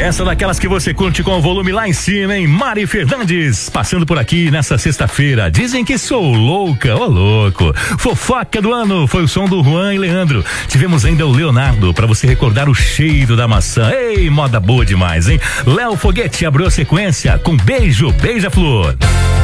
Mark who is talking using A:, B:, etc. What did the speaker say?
A: Essa daquelas que você curte com o volume lá em cima, hein? Mari Fernandes, passando por aqui nessa sexta-feira. Dizem que sou louca, ô louco. Fofoca do ano foi o som do Juan e Leandro. Tivemos ainda o Leonardo, pra você recordar o cheiro da maçã. Ei, moda boa demais, hein? Léo Foguete abriu a sequência com Beijo, Beija-Flor.